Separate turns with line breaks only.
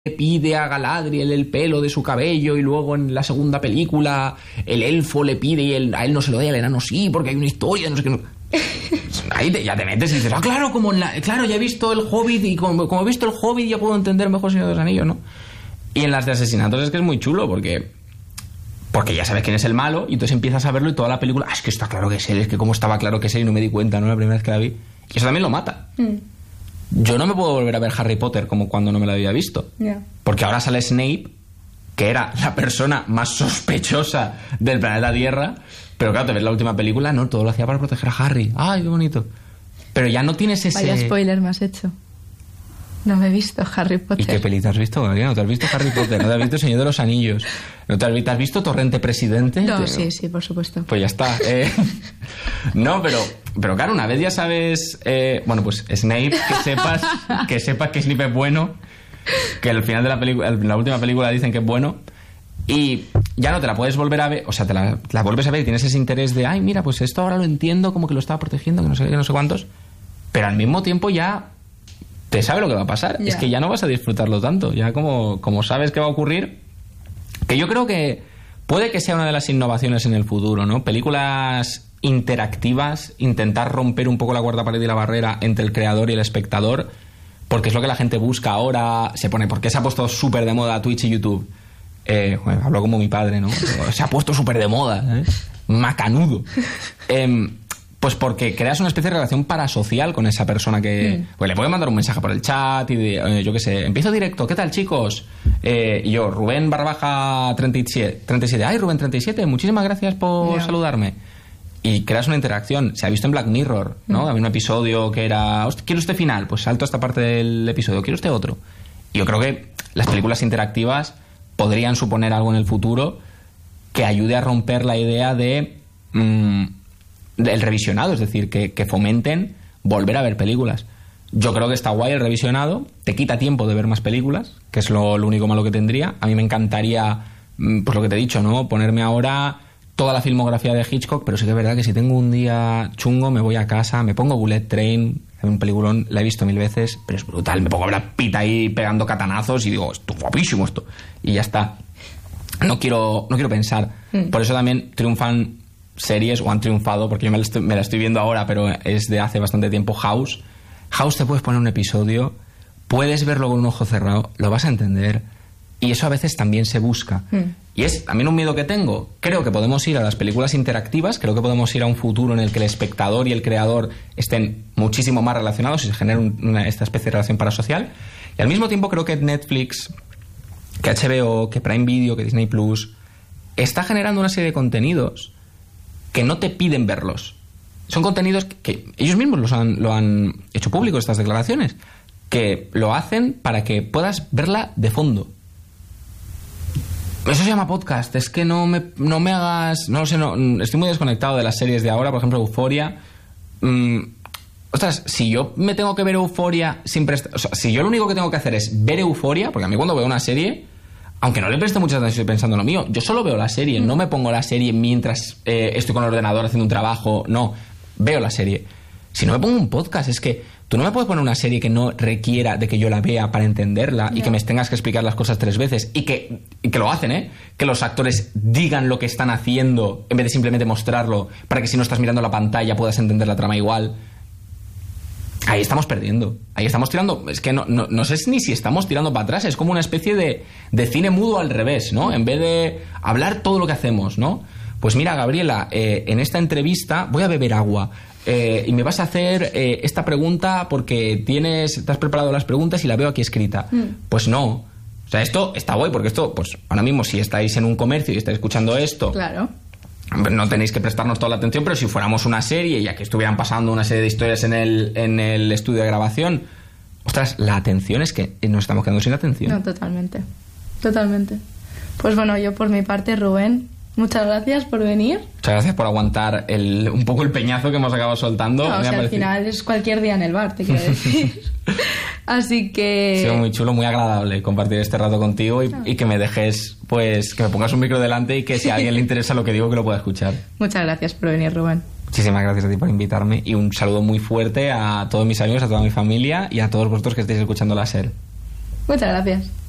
le pide a Galadriel el pelo de su cabello y luego en la segunda película el elfo le pide y a él no se lo da y al enano sí, porque hay una historia, no sé qué. No. Ahí ya te metes y dices, claro, claro, ya he visto el Hobbit y como he visto el Hobbit ya puedo entender mejor Señor de los Anillos, ¿no? Y en las de asesinatos es que es muy chulo porque ya sabes quién es el malo y entonces empiezas a verlo y toda la película, es que está claro que es él, es que como estaba claro que es él y no me di cuenta, ¿no? La primera vez que la vi. Y eso también lo mata. Yo no me puedo volver a ver Harry Potter como cuando no me lo había visto.
Yeah.
Porque ahora sale Snape, que era la persona más sospechosa del planeta Tierra. Pero claro, te ves la última película, no, todo lo hacía para proteger a Harry. ¡Ay, qué bonito! Pero ya no tienes ese...
Vaya spoiler me has hecho. No me he visto Harry Potter.
¿Y qué peli te has visto, Gabriela? ¿No te has visto Harry Potter? ¿No te has visto El Señor de los Anillos? ¿No te has visto Torrente Presidente?
No, sí, por supuesto.
Pues ya está. No, pero claro, una vez ya sabes... bueno, pues Snape, que sepas que Snape es bueno, que al final de la película, en la última película dicen que es bueno, y ya no te la puedes volver a ver, o sea, te la vuelves a ver y tienes ese interés de, ay, mira, pues esto ahora lo entiendo, como que lo estaba protegiendo, que no sé qué, no sé cuántos, pero al mismo tiempo ya te sabe lo que va a pasar. Yeah. Es que ya no vas a disfrutarlo tanto, ya como sabes qué va a ocurrir, que yo creo que puede que sea una de las innovaciones en el futuro, ¿no? Películas interactivas, intentar romper un poco la cuarta pared y la barrera entre el creador y el espectador, porque es lo que la gente busca ahora, porque se ha puesto súper de moda Twitch y YouTube. Bueno, hablo como mi padre, ¿no? Se ha puesto súper de moda, ¿eh? Macanudo. Pues porque creas una especie de relación parasocial con esa persona que... Pues le puedes mandar un mensaje por el chat y yo qué sé, empiezo directo, ¿qué tal, chicos? Y yo, Rubén / 37. Ay, Rubén 37, muchísimas gracias por saludarme. Y creas una interacción. Se ha visto en Black Mirror, ¿no? Había un episodio que era, ¿quiere usted final? Pues salto a esta parte del episodio, ¿quiere usted otro? Y yo creo que las películas interactivas podrían suponer algo en el futuro que ayude a romper la idea del revisionado, es decir, que fomenten volver a ver películas. Yo creo que está guay el revisionado, te quita tiempo de ver más películas, que es lo único malo que tendría. A mí me encantaría, pues lo que te he dicho, ¿no? Ponerme ahora toda la filmografía de Hitchcock, pero sí que es verdad que si tengo un día chungo me voy a casa, me pongo Bullet Train, un peliculón, la he visto 1000 veces, pero es brutal, me pongo a Brad Pitt ahí pegando catanazos y digo, esto es guapísimo esto, y ya está. No quiero pensar. Por eso también triunfan series, o han triunfado, porque yo me la estoy viendo ahora, pero es de hace bastante tiempo, House te puedes poner un episodio, puedes verlo con un ojo cerrado, lo vas a entender, y eso a veces también se busca. Y es también un miedo que tengo. Creo que podemos ir a las películas interactivas, creo que podemos ir a un futuro en el que el espectador y el creador estén muchísimo más relacionados y se genere esta especie de relación parasocial. Y al mismo tiempo creo que Netflix, que HBO, que Prime Video, que Disney Plus está generando una serie de contenidos que no te piden verlos. Son contenidos que ellos mismos lo han hecho público, estas declaraciones, que lo hacen para que puedas verla de fondo. Eso se llama podcast. Es que no me hagas... No lo sé, estoy muy desconectado de las series de ahora. Por ejemplo, Euphoria. Ostras, si yo me tengo que ver Euphoria sin prestar... O sea, si yo lo único que tengo que hacer es ver Euphoria, porque a mí cuando veo una serie, aunque no le preste mucha atención pensando en lo mío, yo solo veo la serie. No me pongo la serie mientras estoy con el ordenador haciendo un trabajo. No, veo la serie. Si no me pongo un podcast, es que tú no me puedes poner una serie que no requiera de que yo la vea para entenderla y que me tengas que explicar las cosas 3 veces y que lo hacen, que los actores digan lo que están haciendo en vez de simplemente mostrarlo para que si no estás mirando la pantalla puedas entender la trama igual. Ahí estamos perdiendo, ahí estamos tirando, es que no sé ni si estamos tirando para atrás, es como una especie de cine mudo al revés, ¿no? En vez de hablar todo lo que hacemos, ¿no? Pues mira, Gabriela, en esta entrevista voy a beber agua. Y me vas a hacer esta pregunta porque te has preparado las preguntas y la veo aquí escrita. Pues no. O sea, esto está guay porque esto, pues ahora mismo si estáis en un comercio y estáis escuchando esto,
claro,
no tenéis que prestarnos toda la atención, pero si fuéramos una serie, ya que estuvieran pasando una serie de historias en el estudio de grabación, ostras, la atención es que nos estamos quedando sin atención.
No, totalmente. Pues bueno, yo por mi parte, Rubén, muchas gracias por venir.
Muchas gracias por aguantar un poco el peñazo que hemos acabado soltando.
No, o sea, al final es cualquier día en el bar, te quiero decir. Así que...
Ha sido muy chulo, muy agradable compartir este rato contigo y que me dejes, pues, que me pongas un micro delante y que si a alguien le interesa lo que digo, que lo pueda escuchar.
Muchas gracias por venir, Rubén.
Muchísimas gracias a ti por invitarme y un saludo muy fuerte a todos mis amigos, a toda mi familia y a todos vosotros que estáis escuchando la SER.
Muchas gracias.